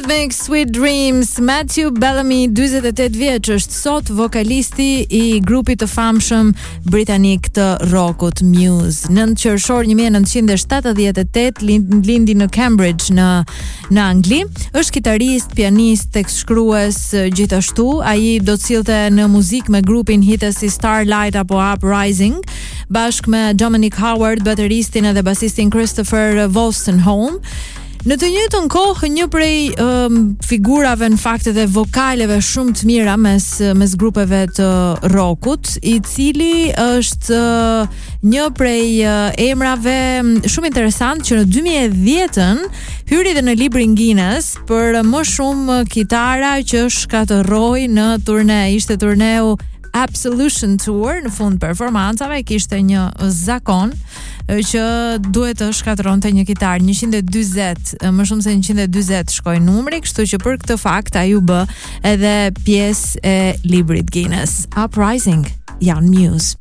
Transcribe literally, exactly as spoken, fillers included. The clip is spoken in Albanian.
Eurythmics Sweet Dreams. Matthew Bellamy, dyzet e tetë vjeç, është sot vokalisti i grupit të famshëm britanik të rockut Muse. nëntë qershor një mijë e nëntëqind e shtatëdhjetë e tetë lindi në Cambridge në në Angli. Është kitarist, pianist, tekstshkrues, gjithashtu ai do të sillte në muzikë me grupin hites si Starlight apo Uprising, bashkë me Dominic Howard, bateristin edhe basistin Christopher Wolstenholme. Në të njëjtën kohë, një prej um, figurave në fakt edhe vokaleve shumë të mira mes mes grupeve të rockut, i cili është uh, një prej uh, emrave shumë interesant që në dy mijë e dhjetën hyri dhe në librin Guinness për më shumë kitara që shkatërroi në turne. Ishte turneu Absolution Tour. Në fund performancave kishte një zakon që duhet të shkatëronte një kitar. njëqind e dyzet, më shumë se njëqind e dyzet shkoi numri, kështu që për këtë fakt ai u bë edhe pjesë e librit Guinness. Uprising, janë Muse.